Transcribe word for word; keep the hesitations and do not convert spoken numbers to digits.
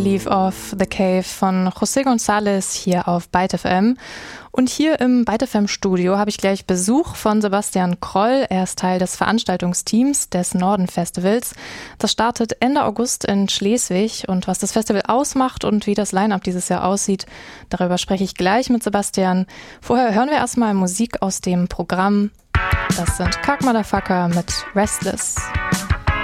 Leave Off the Cave von José González hier auf Byte F M. Und hier im Byte F M Studio habe ich gleich Besuch von Sebastian Kroll. Er ist Teil des Veranstaltungsteams des Norden Festivals. Das startet Ende August in Schleswig. Und was das Festival ausmacht und wie das Line-Up dieses Jahr aussieht, darüber spreche ich gleich mit Sebastian. Vorher hören wir erstmal Musik aus dem Programm. Das sind Kack Motherfucker mit Restless.